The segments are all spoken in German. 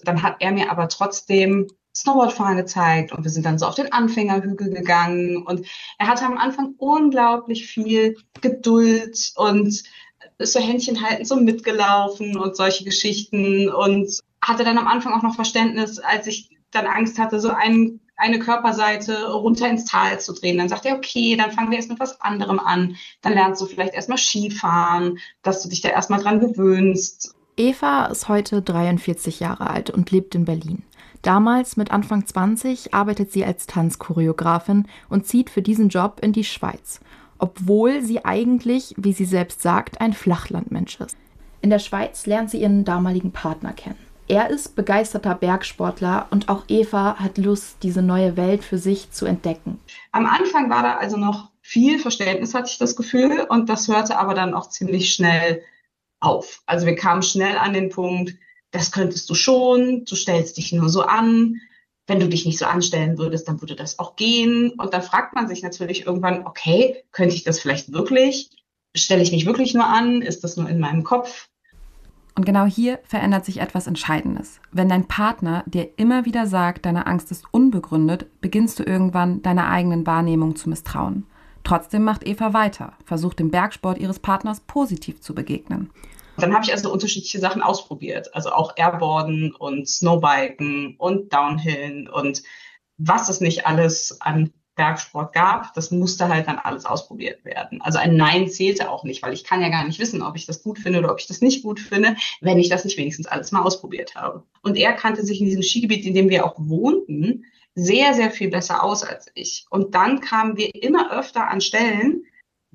dann hat er mir aber trotzdem Snowboardfahren gezeigt und wir sind dann so auf den Anfängerhügel gegangen und er hatte am Anfang unglaublich viel Geduld und ist so Händchen halten so mitgelaufen und solche Geschichten und hatte dann am Anfang auch noch Verständnis, als ich dann Angst hatte, so eine Körperseite runter ins Tal zu drehen. Dann sagt er, okay, dann fangen wir erst mit was anderem an. Dann lernst du vielleicht erstmal Skifahren, dass du dich da erstmal dran gewöhnst. Eva ist heute 43 Jahre alt und lebt in Berlin. Damals, mit Anfang 20, arbeitet sie als Tanzchoreografin und zieht für diesen Job in die Schweiz. Obwohl sie eigentlich, wie sie selbst sagt, ein Flachlandmensch ist. In der Schweiz lernt sie ihren damaligen Partner kennen. Er ist begeisterter Bergsportler und auch Eva hat Lust, diese neue Welt für sich zu entdecken. Am Anfang war da also noch viel Verständnis, hatte ich das Gefühl, und das hörte aber dann auch ziemlich schnell auf. Also wir kamen schnell an den Punkt, das könntest du schon, du stellst dich nur so an. Wenn du dich nicht so anstellen würdest, dann würde das auch gehen. Und dann fragt man sich natürlich irgendwann, okay, könnte ich das vielleicht wirklich? Stelle ich mich wirklich nur an? Ist das nur in meinem Kopf? Und genau hier verändert sich etwas Entscheidendes. Wenn dein Partner dir immer wieder sagt, deine Angst ist unbegründet, beginnst du irgendwann deiner eigenen Wahrnehmung zu misstrauen. Trotzdem macht Eva weiter, versucht dem Bergsport ihres Partners positiv zu begegnen. Dann habe ich also unterschiedliche Sachen ausprobiert, also auch Airboarden und Snowbiken und Downhillen und was es nicht alles an Bergsport gab, das musste halt dann alles ausprobiert werden. Also ein Nein zählte auch nicht, weil ich kann ja gar nicht wissen, ob ich das gut finde oder ob ich das nicht gut finde, wenn ich das nicht wenigstens alles mal ausprobiert habe. Und er kannte sich in diesem Skigebiet, in dem wir auch wohnten, sehr, sehr viel besser aus als ich. Und dann kamen wir immer öfter an Stellen,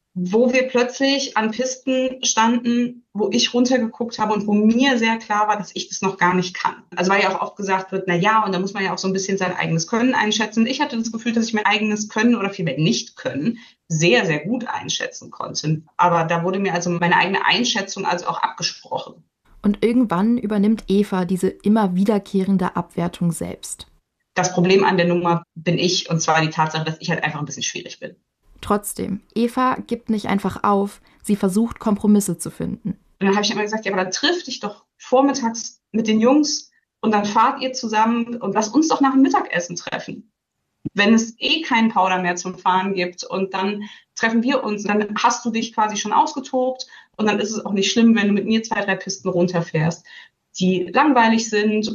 wo wir plötzlich an Pisten standen, wo ich runtergeguckt habe und wo mir sehr klar war, dass ich das noch gar nicht kann. Also weil ja auch oft gesagt wird, na ja, und da muss man ja auch so ein bisschen sein eigenes Können einschätzen. Ich hatte das Gefühl, dass ich mein eigenes Können oder vielmehr Nicht-Können sehr, sehr gut einschätzen konnte. Aber da wurde mir also meine eigene Einschätzung also auch abgesprochen. Und irgendwann übernimmt Eva diese immer wiederkehrende Abwertung selbst. Das Problem an der Nummer bin ich, und zwar die Tatsache, dass ich halt einfach ein bisschen schwierig bin. Trotzdem, Eva gibt nicht einfach auf, sie versucht, Kompromisse zu finden. Und dann habe ich immer gesagt, ja, aber dann triff dich doch vormittags mit den Jungs und dann fahrt ihr zusammen und lass uns doch nach dem Mittagessen treffen. Wenn es eh keinen Powder mehr zum Fahren gibt und dann treffen wir uns, dann hast du dich quasi schon ausgetobt und dann ist es auch nicht schlimm, wenn du mit mir 2, 3 Pisten runterfährst, die langweilig sind.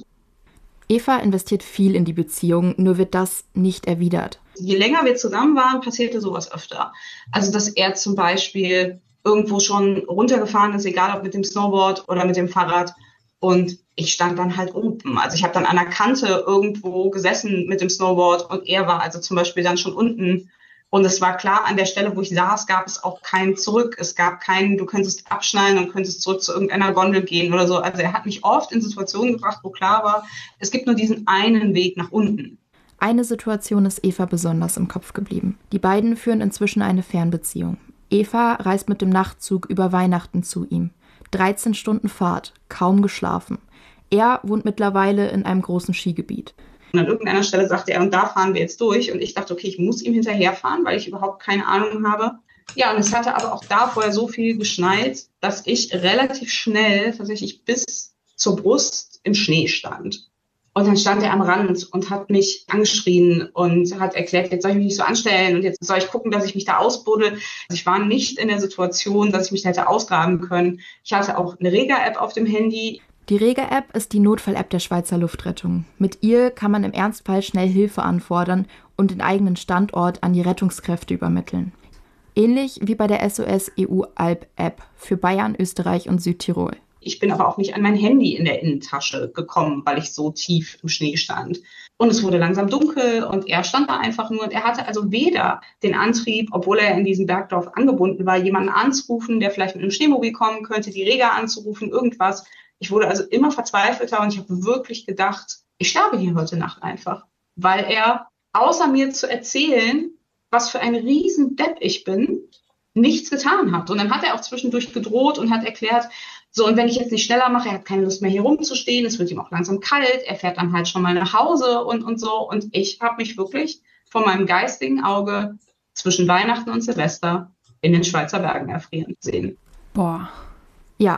Eva investiert viel in die Beziehung, nur wird das nicht erwidert. Je länger wir zusammen waren, passierte sowas öfter. Also, dass er zum Beispiel irgendwo schon runtergefahren ist, egal ob mit dem Snowboard oder mit dem Fahrrad. Und ich stand dann halt oben. Also ich habe dann an der Kante irgendwo gesessen mit dem Snowboard und er war also zum Beispiel dann schon unten. Und es war klar, an der Stelle, wo ich saß, gab es auch kein Zurück. Es gab keinen, du könntest abschneiden und könntest zurück zu irgendeiner Gondel gehen oder so. Also er hat mich oft in Situationen gebracht, wo klar war, es gibt nur diesen einen Weg nach unten. Eine Situation ist Eva besonders im Kopf geblieben. Die beiden führen inzwischen eine Fernbeziehung. Eva reist mit dem Nachtzug über Weihnachten zu ihm. 13 Stunden Fahrt, kaum geschlafen. Er wohnt mittlerweile in einem großen Skigebiet. Und an irgendeiner Stelle sagte er, und da fahren wir jetzt durch. Und ich dachte, okay, ich muss ihm hinterherfahren, weil ich überhaupt keine Ahnung habe. Ja, und es hatte aber auch da vorher so viel geschneit, dass ich relativ schnell tatsächlich bis zur Brust im Schnee stand. Und dann stand er am Rand und hat mich angeschrien und hat erklärt, jetzt soll ich mich nicht so anstellen und jetzt soll ich gucken, dass ich mich da ausbuddel. Ich war nicht in der Situation, dass ich mich da hätte ausgraben können. Ich hatte auch eine Rega-App auf dem Handy. Die Rega-App ist die Notfall-App der Schweizer Luftrettung. Mit ihr kann man im Ernstfall schnell Hilfe anfordern und den eigenen Standort an die Rettungskräfte übermitteln. Ähnlich wie bei der SOS EU Alp-App für Bayern, Österreich und Südtirol. Ich bin aber auch nicht an mein Handy in der Innentasche gekommen, weil ich so tief im Schnee stand. Und es wurde langsam dunkel und er stand da einfach nur und er hatte also weder den Antrieb, obwohl er in diesem Bergdorf angebunden war, jemanden anzurufen, der vielleicht mit einem Schneemobil kommen könnte, die Rega anzurufen, irgendwas. Ich wurde also immer verzweifelter und ich habe wirklich gedacht, ich sterbe hier heute Nacht einfach, weil er außer mir zu erzählen, was für ein Riesendepp ich bin, nichts getan hat. Und dann hat er auch zwischendurch gedroht und hat erklärt, so, und wenn ich jetzt nicht schneller mache, er hat keine Lust mehr hier rumzustehen, es wird ihm auch langsam kalt, er fährt dann halt schon mal nach Hause und so. Und ich habe mich wirklich von meinem geistigen Auge zwischen Weihnachten und Silvester in den Schweizer Bergen erfrieren sehen. Boah. Ja,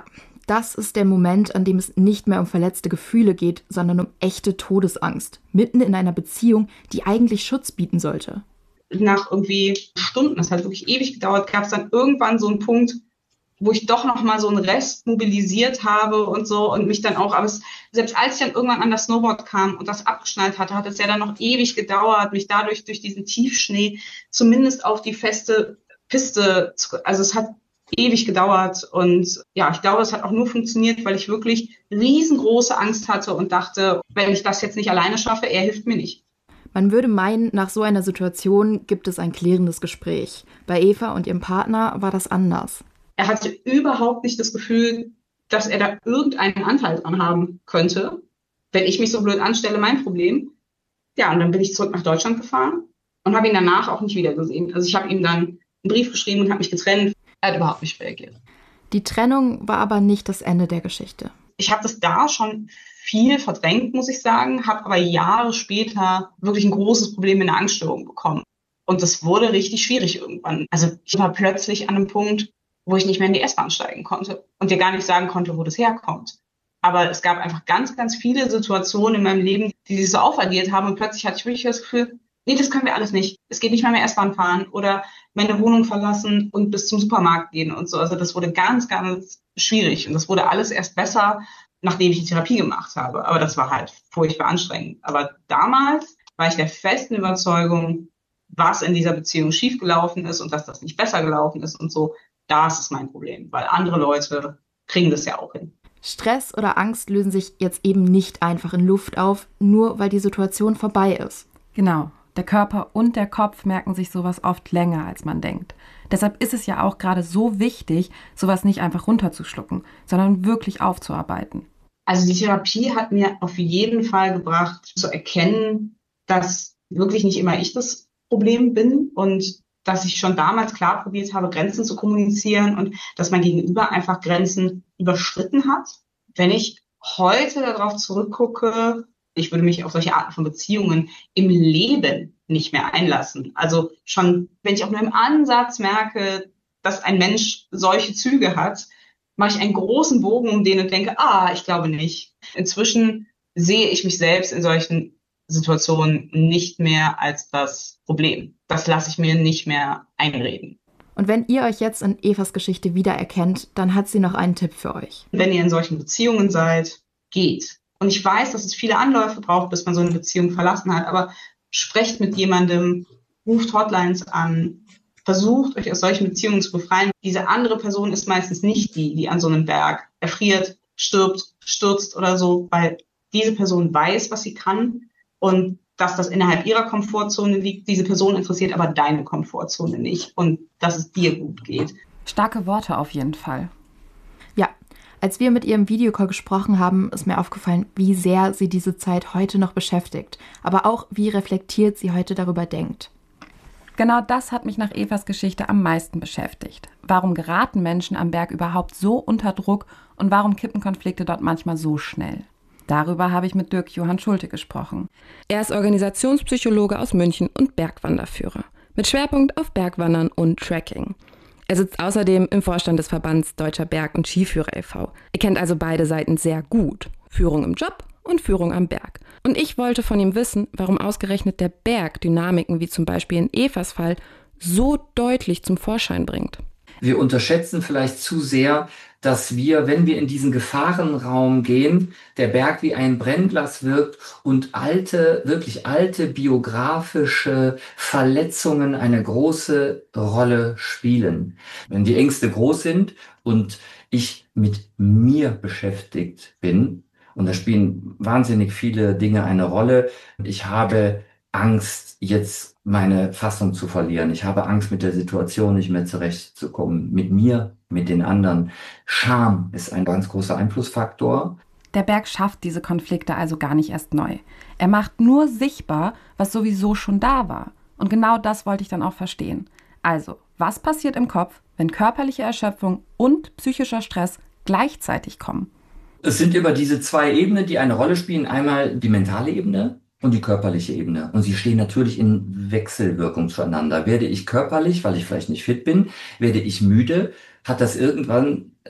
Das ist der Moment, an dem es nicht mehr um verletzte Gefühle geht, sondern um echte Todesangst. Mitten in einer Beziehung, die eigentlich Schutz bieten sollte. Nach irgendwie Stunden, das hat wirklich ewig gedauert, gab es dann irgendwann so einen Punkt, wo ich doch noch mal so einen Rest mobilisiert habe und so und mich dann auch, aber selbst als ich dann irgendwann an das Snowboard kam und das abgeschnallt hatte, hat es ja dann noch ewig gedauert, mich dadurch durch diesen Tiefschnee zumindest auf die feste Piste zu, also es hat ewig gedauert und ja, ich glaube, es hat auch nur funktioniert, weil ich wirklich riesengroße Angst hatte und dachte, wenn ich das jetzt nicht alleine schaffe, er hilft mir nicht. Man würde meinen, nach so einer Situation gibt es ein klärendes Gespräch. Bei Eva und ihrem Partner war das anders. Er hatte überhaupt nicht das Gefühl, dass er da irgendeinen Anteil dran haben könnte. Wenn ich mich so blöd anstelle, mein Problem. Ja, und dann bin ich zurück nach Deutschland gefahren und habe ihn danach auch nicht wiedergesehen. Also ich habe ihm dann einen Brief geschrieben und habe mich getrennt. Er hat überhaupt nicht reagiert. Die Trennung war aber nicht das Ende der Geschichte. Ich habe das da schon viel verdrängt, muss ich sagen, habe aber Jahre später wirklich ein großes Problem mit einer Angststörung bekommen. Und das wurde richtig schwierig irgendwann. Also ich war plötzlich an einem Punkt, wo ich nicht mehr in die S-Bahn steigen konnte und dir gar nicht sagen konnte, wo das herkommt. Aber es gab einfach ganz, ganz viele Situationen in meinem Leben, die sich so aufaddiert haben und plötzlich hatte ich wirklich das Gefühl, nee, das können wir alles nicht. Es geht nicht mehr S-Bahn fahren oder meine Wohnung verlassen und bis zum Supermarkt gehen und so. Also das wurde ganz, ganz schwierig und das wurde alles erst besser, nachdem ich die Therapie gemacht habe. Aber das war halt furchtbar anstrengend. Aber damals war ich der festen Überzeugung, was in dieser Beziehung schiefgelaufen ist und dass das nicht besser gelaufen ist und so. Das ist mein Problem, weil andere Leute kriegen das ja auch hin. Stress oder Angst lösen sich jetzt eben nicht einfach in Luft auf, nur weil die Situation vorbei ist. Genau, der Körper und der Kopf merken sich sowas oft länger, als man denkt. Deshalb ist es ja auch gerade so wichtig, sowas nicht einfach runterzuschlucken, sondern wirklich aufzuarbeiten. Also die Therapie hat mir auf jeden Fall gebracht, zu erkennen, dass wirklich nicht immer ich das Problem bin und dass ich schon damals klar probiert habe, Grenzen zu kommunizieren und dass mein Gegenüber einfach Grenzen überschritten hat. Wenn ich heute darauf zurückgucke, ich würde mich auf solche Arten von Beziehungen im Leben nicht mehr einlassen. Also schon, wenn ich auch nur im Ansatz merke, dass ein Mensch solche Züge hat, mache ich einen großen Bogen um den und denke, ich glaube nicht. Inzwischen sehe ich mich selbst in solchen Situationen nicht mehr als das Problem. Das lasse ich mir nicht mehr einreden. Und wenn ihr euch jetzt in Evas Geschichte wiedererkennt, dann hat sie noch einen Tipp für euch. Wenn ihr in solchen Beziehungen seid, geht. Und ich weiß, dass es viele Anläufe braucht, bis man so eine Beziehung verlassen hat, aber sprecht mit jemandem, ruft Hotlines an, versucht euch aus solchen Beziehungen zu befreien. Diese andere Person ist meistens nicht die an so einem Berg erfriert, stirbt, stürzt oder so, weil diese Person weiß, was sie kann und dass das innerhalb ihrer Komfortzone liegt. Diese Person interessiert aber deine Komfortzone nicht und dass es dir gut geht. Starke Worte auf jeden Fall. Ja, als wir mit ihr im Videocall gesprochen haben, ist mir aufgefallen, wie sehr sie diese Zeit heute noch beschäftigt, aber auch wie reflektiert sie heute darüber denkt. Genau das hat mich nach Evas Geschichte am meisten beschäftigt. Warum geraten Menschen am Berg überhaupt so unter Druck und warum kippen Konflikte dort manchmal so schnell? Darüber habe ich mit Dirk Johann Schulte gesprochen. Er ist Organisationspsychologe aus München und Bergwanderführer, mit Schwerpunkt auf Bergwandern und Trekking. Er sitzt außerdem im Vorstand des Verbands Deutscher Berg- und Skiführer e.V. Er kennt also beide Seiten sehr gut. Führung im Job und Führung am Berg. Und ich wollte von ihm wissen, warum ausgerechnet der Berg Dynamiken wie zum Beispiel in Evas Fall so deutlich zum Vorschein bringt. Wir unterschätzen vielleicht zu sehr, dass wir, wenn wir in diesen Gefahrenraum gehen, der Berg wie ein Brennglas wirkt und wirklich alte biografische Verletzungen eine große Rolle spielen. Wenn die Ängste groß sind und ich mit mir beschäftigt bin, und da spielen wahnsinnig viele Dinge eine Rolle, ich habe Angst, jetzt meine Fassung zu verlieren. Ich habe Angst, mit der Situation nicht mehr zurechtzukommen. Mit mir, mit den anderen. Scham ist ein ganz großer Einflussfaktor. Der Berg schafft diese Konflikte also gar nicht erst neu. Er macht nur sichtbar, was sowieso schon da war. Und genau das wollte ich dann auch verstehen. Also, was passiert im Kopf, wenn körperliche Erschöpfung und psychischer Stress gleichzeitig kommen? Es sind über diese zwei Ebenen, die eine Rolle spielen. Einmal die mentale Ebene und die körperliche Ebene. Und sie stehen natürlich in Wechselwirkung zueinander. Werde ich körperlich, weil ich vielleicht nicht fit bin, werde ich müde, hat das irgendwann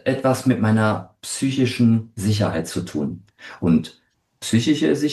etwas mit meiner psychischen Sicherheit zu tun. Und psychische Sicherheit